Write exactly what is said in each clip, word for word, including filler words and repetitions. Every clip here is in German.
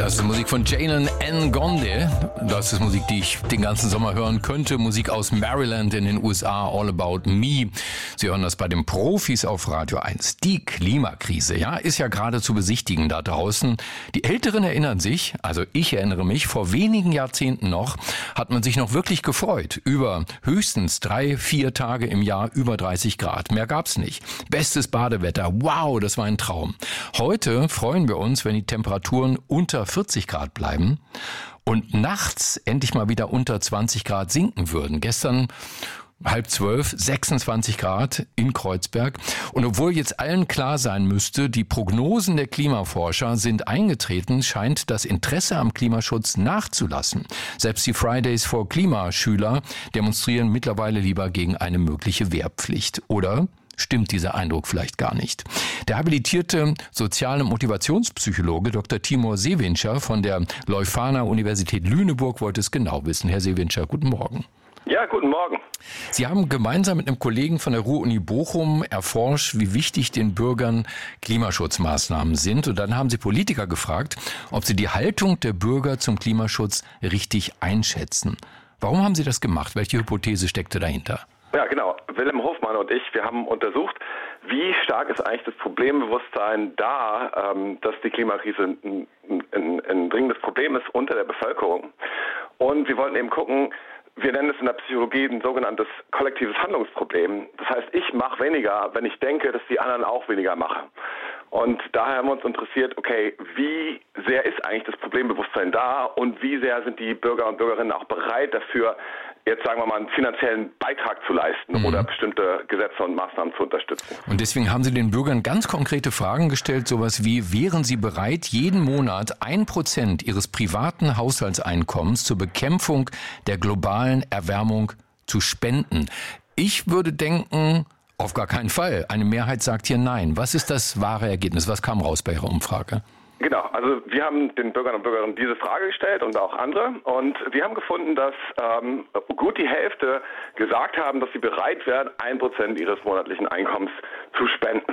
Das ist Musik von Jalen Ngonde. Das ist Musik, die ich den ganzen Sommer hören könnte. Musik aus Maryland in den U S A, All About Me. Sie hören das bei den Profis auf Radio eins. Die Klimakrise, ja, ist ja gerade zu besichtigen da draußen. Die Älteren erinnern sich, also ich erinnere mich, vor wenigen Jahrzehnten noch, hat man sich noch wirklich gefreut über höchstens drei, vier Tage im Jahr über dreißig Grad. Mehr gab's nicht. Bestes Badewetter. Wow, das war ein Traum. Heute freuen wir uns, wenn die Temperaturen unter vierzig Grad bleiben und nachts endlich mal wieder unter zwanzig Grad sinken würden. Gestern halb zwölf, sechsundzwanzig Grad in Kreuzberg. Und obwohl jetzt allen klar sein müsste, die Prognosen der Klimaforscher sind eingetreten, scheint das Interesse am Klimaschutz nachzulassen. Selbst die Fridays for Klimaschüler demonstrieren mittlerweile lieber gegen eine mögliche Wehrpflicht. Oder stimmt dieser Eindruck vielleicht gar nicht? Der habilitierte Sozial- und Motivationspsychologe Doktor Timur Sevincer von der Leuphana Universität Lüneburg wollte es genau wissen. Herr Sevincer, guten Morgen. Ja, guten Morgen. Sie haben gemeinsam mit einem Kollegen von der Ruhr-Uni Bochum erforscht, wie wichtig den Bürgern Klimaschutzmaßnahmen sind. Und dann haben Sie Politiker gefragt, ob sie die Haltung der Bürger zum Klimaschutz richtig einschätzen. Warum haben Sie das gemacht? Welche Hypothese steckte dahinter? Ja, genau. Wilhelm Hofmann und ich, wir haben untersucht, wie stark ist eigentlich das Problembewusstsein da, ähm, dass die Klimakrise ein, ein, ein dringendes Problem ist unter der Bevölkerung. Und wir wollten eben gucken, wir nennen es in der Psychologie ein sogenanntes kollektives Handlungsproblem. Das heißt, ich mache weniger, wenn ich denke, dass die anderen auch weniger machen. Und daher haben wir uns interessiert, okay, wie sehr ist eigentlich das Problembewusstsein da und wie sehr sind die Bürger und Bürgerinnen auch bereit dafür, jetzt sagen wir mal, einen finanziellen Beitrag zu leisten, mhm, oder bestimmte Gesetze und Maßnahmen zu unterstützen. Und deswegen haben Sie den Bürgern ganz konkrete Fragen gestellt, sowas wie, wären Sie bereit, jeden Monat ein Prozent Ihres privaten Haushaltseinkommens zur Bekämpfung der globalen Erwärmung zu spenden? Ich würde denken, auf gar keinen Fall. Eine Mehrheit sagt hier nein. Was ist das wahre Ergebnis? Was kam raus bei Ihrer Umfrage? Genau, also wir haben den Bürgern und Bürgerinnen diese Frage gestellt und auch andere, und wir haben gefunden, dass ähm, gut die Hälfte gesagt haben, dass sie bereit wären, ein Prozent ihres monatlichen Einkommens zu spenden.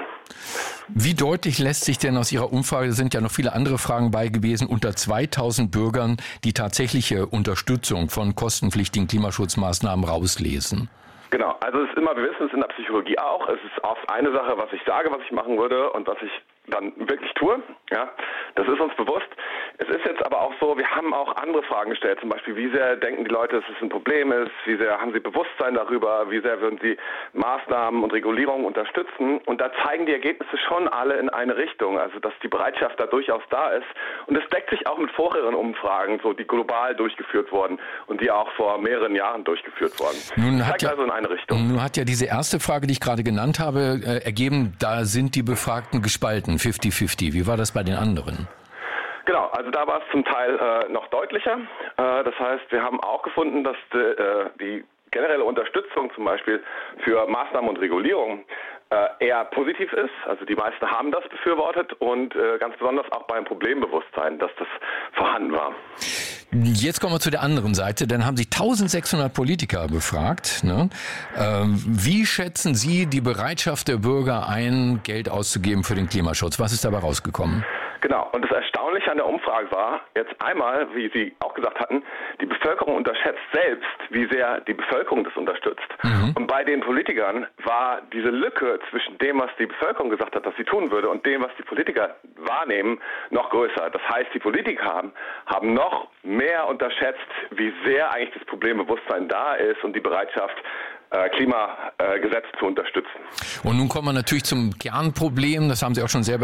Wie deutlich lässt sich denn aus Ihrer Umfrage, sind ja noch viele andere Fragen bei gewesen, unter zweitausend Bürgern die tatsächliche Unterstützung von kostenpflichtigen Klimaschutzmaßnahmen rauslesen? Genau, also es ist immer, wir wissen es in der Psychologie auch, es ist oft eine Sache, was ich sage, was ich machen würde und was ich dann wirklich tue, ja, das ist uns bewusst. Es ist jetzt aber auch so, wir haben auch andere Fragen gestellt, zum Beispiel, wie sehr denken die Leute, dass es ein Problem ist, wie sehr haben sie Bewusstsein darüber, wie sehr würden sie Maßnahmen und Regulierungen unterstützen, und da zeigen die Ergebnisse schon alle in eine Richtung, also dass die Bereitschaft da durchaus da ist, und es deckt sich auch mit vorherigen Umfragen, so die global durchgeführt wurden und die auch vor mehreren Jahren durchgeführt wurden. Nun das hat zeigt ja, also in eine Richtung. Nun hat ja diese erste Frage, die ich gerade genannt habe, äh, ergeben, da sind die Befragten gespalten, fifty fifty. Wie war das bei den anderen? Genau, also da war es zum Teil äh, noch deutlicher. Äh, das heißt, wir haben auch gefunden, dass de, äh, die generelle Unterstützung zum Beispiel für Maßnahmen und Regulierung äh, eher positiv ist. Also die meisten haben das befürwortet, und äh, ganz besonders auch beim Problembewusstsein, dass das vorhanden war. Jetzt kommen wir zu der anderen Seite. Dann haben Sie eintausendsechshundert Politiker befragt. Ne? Ähm, wie schätzen Sie die Bereitschaft der Bürger ein, Geld auszugeben für den Klimaschutz? Was ist dabei rausgekommen? Genau, und das Erstaunliche an der Umfrage war, jetzt einmal, wie Sie auch gesagt hatten, die Bevölkerung unterschätzt selbst, wie sehr die Bevölkerung das unterstützt. Mhm. Und bei den Politikern war diese Lücke zwischen dem, was die Bevölkerung gesagt hat, dass sie tun würde, und dem, was die Politiker wahrnehmen, noch größer. Das heißt, die Politiker haben, haben noch mehr unterschätzt, wie sehr eigentlich das Problembewusstsein da ist und die Bereitschaft, Klimagesetze zu unterstützen. Und nun kommen wir natürlich zum Kernproblem, das haben Sie auch schon selber